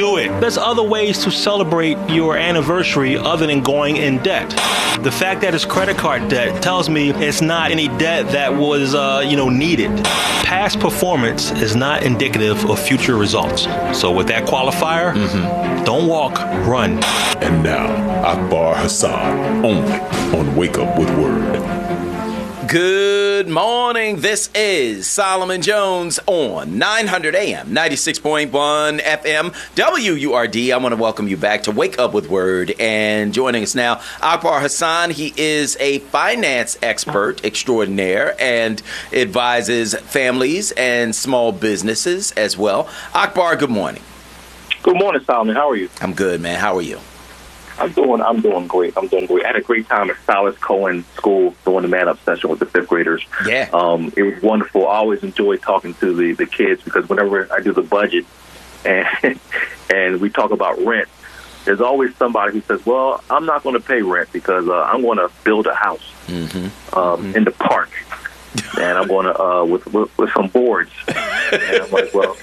do it. There's other ways to celebrate your anniversary other than going in debt. The fact that it's credit card debt tells me it's not any debt that was, needed. Past performance is not indicative of future results. So with that qualifier, don't walk, run. And now, Akbar Hassan, only on Wake Up with Word. Good morning. This is Solomon Jones on 900 AM, 96.1 FM, WURD. I want to welcome you back to Wake Up with Word. And joining us now, Akbar Hassan. He is a finance expert extraordinaire and advises families and small businesses as well. Akbar, good morning. Good morning, Solomon. How are you? I'm good, man. How are you? I'm doing great. I had a great time at Silas Cohen School doing the Man Up session with the fifth graders. Yeah. It was wonderful. I always enjoy talking to the kids because whenever I do the budget and we talk about rent, there's always somebody who says, well, I'm not going to pay rent because I'm going to build a house in the park. And I'm going to with some boards. And I'm like, well,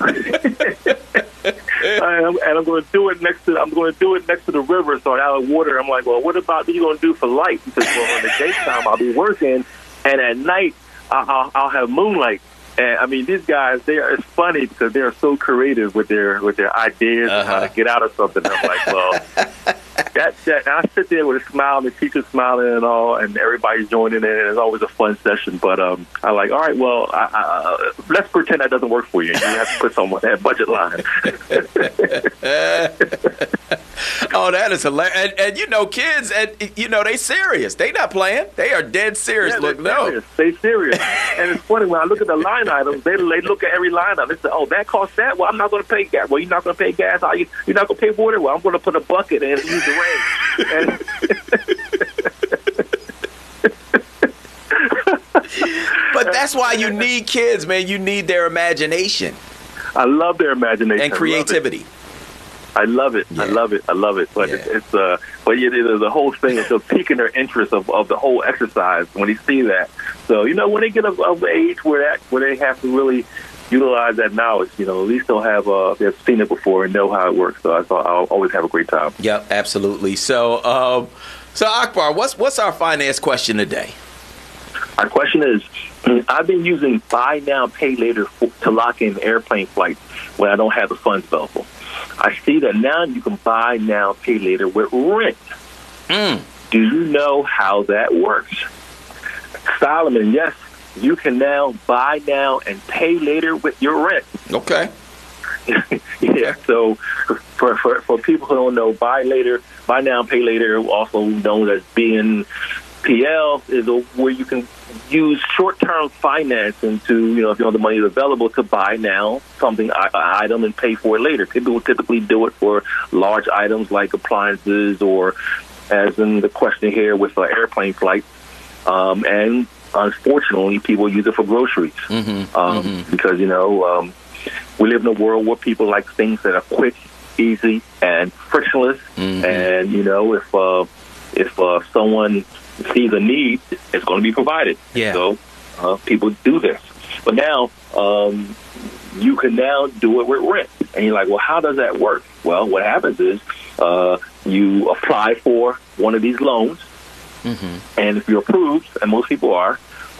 and I'm going to do it next to the river, so I have water. I'm like, well, what about what you going to do for light? Because in the daytime I'll be working, and at night I'll have moonlight. And I mean, these guys, it's funny because they are so creative with their ideas and how to get out of something. I'm like, well. And I sit there with a smile, and the teacher's smiling and all, and everybody's joining in, and it's always a fun session. But I like, all right, well, let's pretend that doesn't work for you. You have to put some on that budget line. Oh, that is hilarious. And kids, they serious. They not playing. They are dead serious. Yeah, they're serious. And it's funny, when I look at the line items, they look at every line item. They say, oh, that costs that? Well, I'm not going to pay gas. Well, you're not going to pay gas? You're not going to pay water? Well, I'm going to put a bucket and use the rain. But that's why you need kids, man. You need their imagination. I love their imagination. And creativity. I love it. Yeah. I love it. But the whole thing is piquing their interest of the whole exercise when they see that. So, when they get of age where they have to really utilize that knowledge, at least they've seen it before and know how it works. So I thought I'll always have a great time. Yep, absolutely. So, Akbar, what's our finance question today? Our question is, I've been using buy now, pay later to lock in airplane flights when I don't have the funds available. I see that now you can buy now, pay later with rent. Do you know how that works? Solomon, yes, you can now buy now and pay later with your rent. Okay. Yeah, so for people who don't know, buy now, pay later, also known as BNPL, is where you can use short-term financing to, if the money is available, to buy now something, an item, and pay for it later. People will typically do it for large items like appliances or, as in the question here, with airplane flights. And unfortunately, people use it for groceries because, we live in a world where people like things that are quick, easy, and frictionless. And, if someone sees a need, it's going to be provided. Yeah. So people do this. But now you can now do it with rent. And you're like, well, how does that work? Well, what happens is you apply for one of these loans. And if you're approved, and most people are,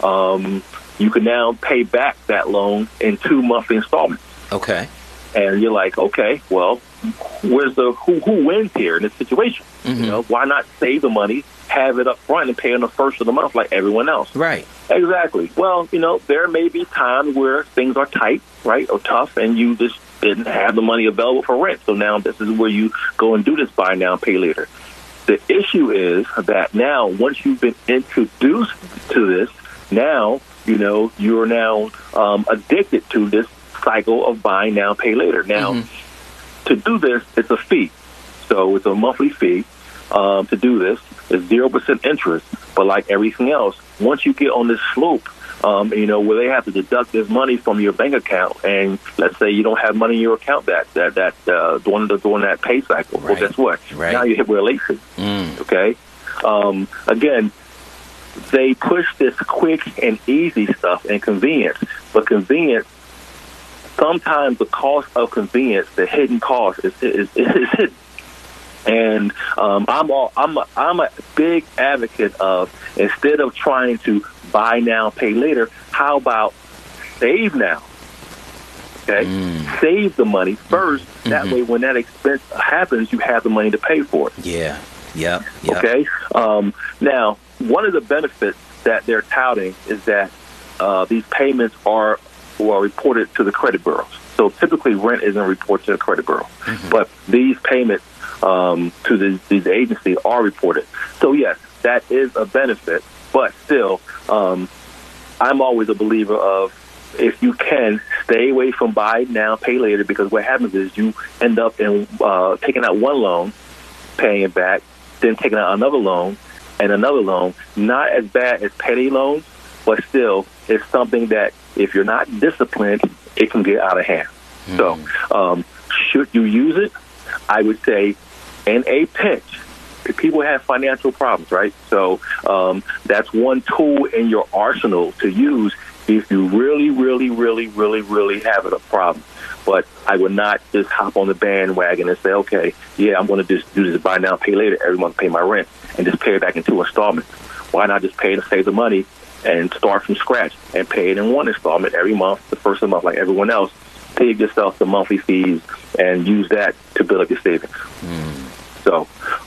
you can now pay back that loan in 2 monthly installments. Okay. And you're like, okay, well, where's who wins here in this situation? Why not save the money, have it up front, and pay on the first of the month like everyone else? Right. Exactly. Well, there may be times where things are tight, right, or tough, and you just didn't have the money available for rent. So now this is where you go and do this buy now, pay later. The issue is that now, once you've been introduced to this, now, you're now addicted to this cycle of buy now, pay later. Now, to do this, it's a fee. So it's a monthly fee to do this. It's 0% interest. But like everything else, once you get on this slope, where they have to deduct this money from your bank account, and let's say you don't have money in your account during that pay cycle. Right. Well, guess what? Right. Now you hit with a late fee. Okay. Again, they push this quick and easy stuff and convenience, but convenience sometimes the cost of convenience, the hidden cost, is hidden. And I'm a big advocate of, instead of trying to buy now, pay later, how about save now? Okay, save the money first. That way, when that expense happens, you have the money to pay for it. Yeah. Okay. Now, one of the benefits that they're touting is that these payments are reported to the credit bureaus. So typically, rent isn't reported to the credit bureau, but these payments to these agencies are reported. So yes, that is a benefit, but still, I'm always a believer of, if you can, stay away from buy now, pay later, because what happens is you end up in taking out one loan, paying it back, then taking out another loan and another loan. Not as bad as payday loans, but still, it's something that if you're not disciplined, it can get out of hand. So should you use it? I would say in a pinch. People have financial problems, right? So that's one tool in your arsenal to use if you really, really, really, really, really have a problem. But I would not just hop on the bandwagon and say, okay, yeah, I'm going to just do this buy now, pay later, every month pay my rent, and just pay it back in 2 installments. Why not just pay to save the money and start from scratch and pay it in 1 installment every month, the first of the month, like everyone else? Pay yourself the monthly fees and use that to build up your savings. So,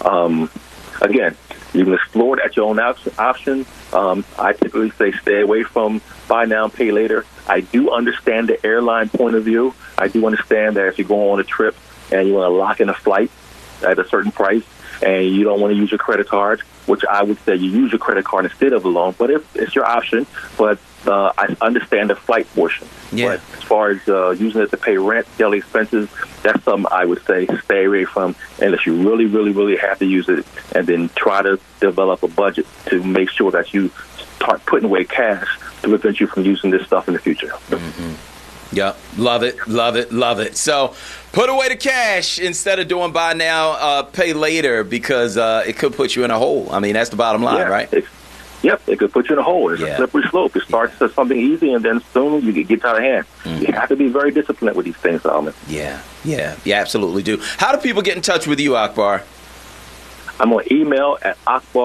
again, you can explore it at your own option. I typically say stay away from buy now, pay later. I do understand the airline point of view. I do understand that if you go on a trip and you want to lock in a flight at a certain price and you don't want to use your credit card, which I would say you use your credit card instead of a loan, but it's your option. But I understand the flight portion. Yeah. But as far as using it to pay rent, daily expenses, that's something I would say stay away from unless you really, really, really have to use it, and then try to develop a budget to make sure that you start putting away cash to prevent you from using this stuff in the future. Yep. Love it, love it, love it. So put away the cash instead of doing buy now, pay later, because it could put you in a hole. I mean, that's the bottom line, right? Yep, it could put you in a hole. It's a slippery slope. It starts as something easy, and then soon you get out of hand. You have to be very disciplined with these things, Solomon. Yeah, you absolutely do. How do people get in touch with you, Akbar? I'm on email at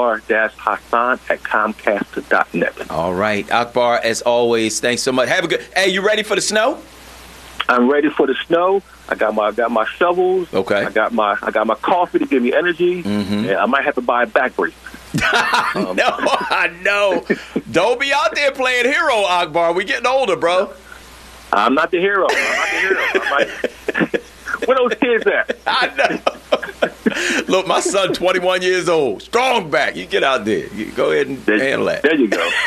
akbar-hassan@comcast.net. All right, Akbar, as always, thanks so much. Have a good. Hey, you ready for the snow? I'm ready for the snow. I got my shovels. Okay. I got my coffee to give me energy. And I might have to buy a back brace. I know. Don't be out there playing hero, Akbar. We getting older, bro. I'm not the hero. Where those kids at? I know. Look, my son, 21 years old, strong back. You get out there. You go ahead and handle that. There you go.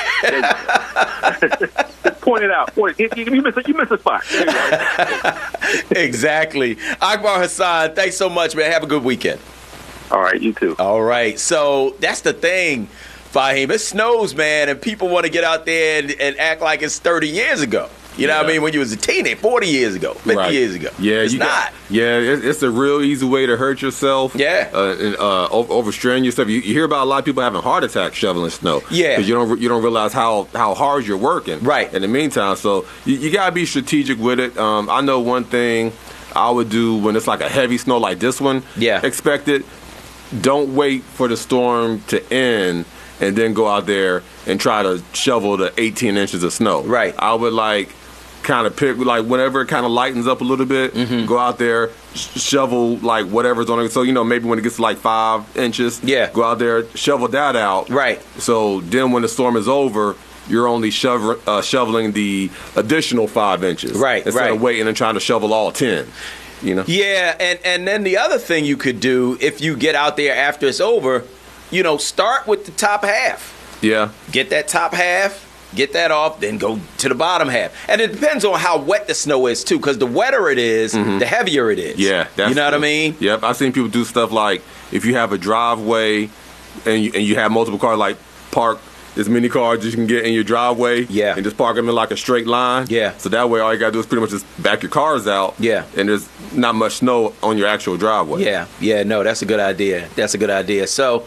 Point it out. You missed a spot. There you go. Exactly. Akbar Hassan, thanks so much, man. Have a good weekend. All right, you too. All right. So that's the thing, Fahim. It snows, man, and people want to get out there and act like it's 30 years ago. You know what I mean? When you was a teenager, 40 years ago, 50 years ago. Yeah, it's not. It's a real easy way to hurt yourself. Yeah. And overstrain yourself. You hear about a lot of people having heart attacks shoveling snow. Yeah. Because you don't realize how hard you're working. Right. In the meantime, so you got to be strategic with it. I know one thing I would do when it's like a heavy snow like this one. Yeah. Expected. Don't wait for the storm to end and then go out there and try to shovel the 18 inches of snow. Right. I would kind of pick, whenever it kind of lightens up a little bit, go out there, shovel whatever's on it. So, maybe when it gets to 5 inches, go out there, shovel that out. Right. So then when the storm is over, you're only shoveling the additional 5 inches. Right. Instead of waiting and trying to shovel all 10. Yeah, and then the other thing you could do if you get out there after it's over, start with the top half. Yeah. Get that top half, get that off, then go to the bottom half. And it depends on how wet the snow is, too, because the wetter it is, the heavier it is. Yeah. You know what I mean? Yep. I've seen people do stuff like if you have a driveway and you have multiple cars, park as many cars as you can get in your driveway, and just park them in a straight line. Yeah. So that way, all you gotta do is pretty much just back your cars out. Yeah. And there's not much snow on your actual driveway. Yeah. Yeah. No, that's a good idea. That's a good idea. So,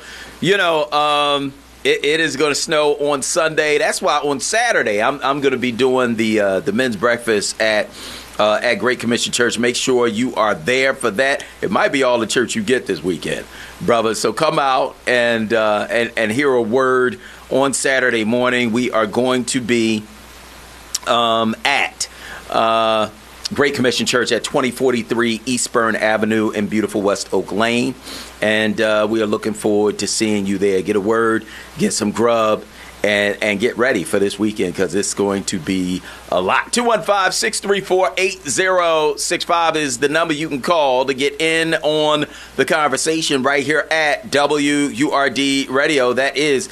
it is going to snow on Sunday. That's why on Saturday I'm going to be doing the men's breakfast at at Great Commission Church. Make sure you are there for that. It might be all the church you get this weekend, brother. So come out and hear a word on Saturday morning. We are going to be at Great Commission Church at 2043 Eastburn Avenue in beautiful West Oak Lane. And we are looking forward to seeing you there. Get a word, get some grub, and get ready for this weekend because it's going to be a lot. 215-634-8065 is the number you can call to get in on the conversation right here at WURD Radio. That is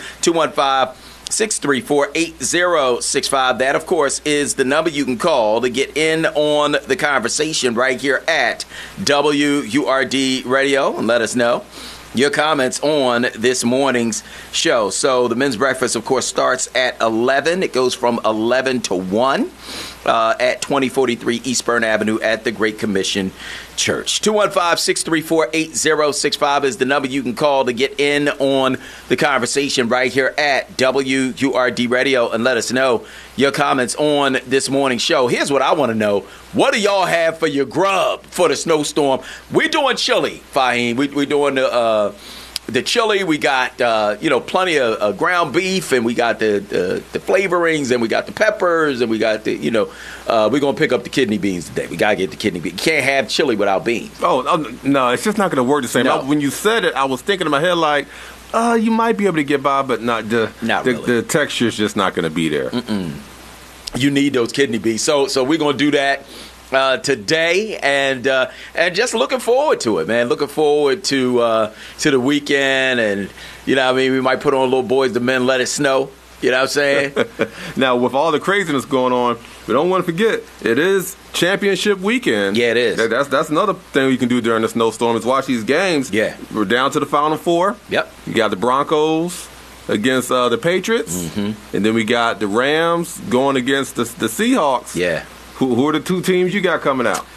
215-634-8065. That, of course, is the number you can call to get in on the conversation right here at WURD Radio and let us know your comments on this morning's show. So the men's breakfast, of course, starts at 11. It goes from 11 to 1 at 2043 Eastburn Avenue at the Great Commission Church. 215-634-8065 is the number you can call to get in on the conversation right here at WURD Radio and let us know your comments on this morning's show. Here's what I want to know. What do y'all have for your grub for the snowstorm? We're doing chili, Fahim. We're doing the chili. We got plenty of ground beef, and we got the flavorings, and we got the peppers, and we got the we're gonna pick up the kidney beans today. We gotta get the kidney beans. Can't have chili without beans. Oh no, it's just not gonna work the same. No. When you said it, I was thinking in my head like, you might be able to get by, but not really. The texture's just not gonna be there. You need those kidney beans. So we're gonna do that today, and just looking forward to it, man. Looking forward to the weekend, and we might put on a little Boys to Men, Let It Snow. You know what I'm saying? Now, with all the craziness going on, we don't want to forget it is championship weekend. Yeah, it is. That's another thing you can do during the snowstorm is watch these games. Yeah, we're down to the Final Four. Yep. You got the Broncos against the Patriots, and then we got the Rams going against the Seahawks. Yeah. Who are the two teams you got coming out?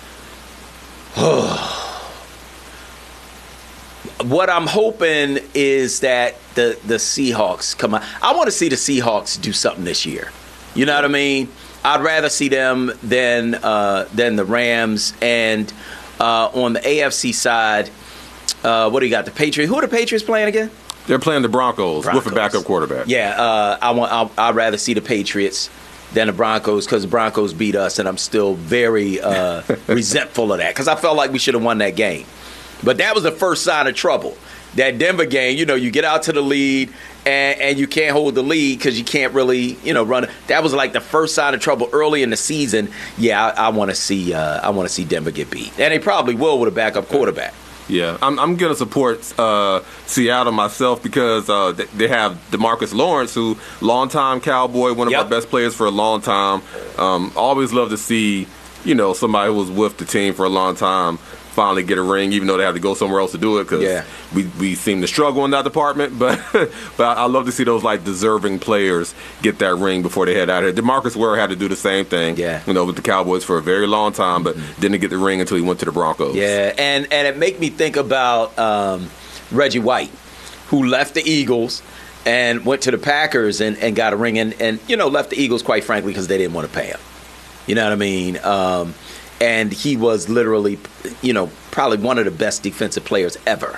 What I'm hoping is that the Seahawks come out. I want to see the Seahawks do something this year. You know what I mean? I'd rather see them than the Rams. And on the AFC side, what do you got? The Patriots. Who are the Patriots playing again? They're playing the Broncos. With a backup quarterback. Yeah, I'd rather see the Patriots than the Broncos because the Broncos beat us, and I'm still very resentful of that because I felt like we should have won that game. But that was the first sign of trouble. That Denver game, you get out to the lead, and you can't hold the lead because you can't really, run. That was like the first sign of trouble early in the season. Yeah, I want to see Denver get beat, and they probably will with a backup quarterback. Yeah, I'm going to support Seattle myself because they have DeMarcus Lawrence, who longtime Cowboy, one of our best players for a long time. Always love to see, somebody who was with the team for a long time finally get a ring, even though they have to go somewhere else to do it because we seem to struggle in that department. But I love to see those deserving players get that ring before they head out here. DeMarcus Ware had to do the same thing, with the Cowboys for a very long time, but didn't get the ring until he went to the Broncos. Yeah, and it made me think about Reggie White, who left the Eagles and went to the Packers and got a ring and left the Eagles, quite frankly, because they didn't want to pay him. You know what I mean? And he was literally, probably one of the best defensive players ever.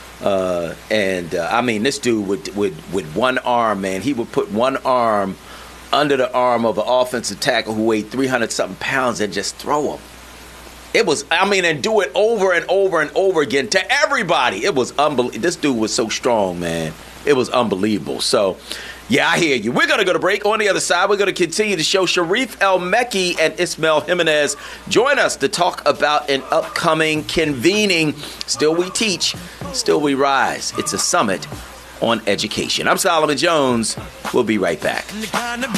This dude with one arm, man, he would put one arm under the arm of an offensive tackle who weighed 300-something pounds and just throw him. It was, and do it over and over and over again to everybody. It was unbelievable. This dude was so strong, man. It was unbelievable. So, yeah, I hear you. We're going to go to break. On the other side, we're going to continue the show. Sharif El-Mekki and Ismael Jimenez join us to talk about an upcoming convening Still We Teach, Still We Rise. It's a summit on education. I'm Solomon Jones. We'll be right back.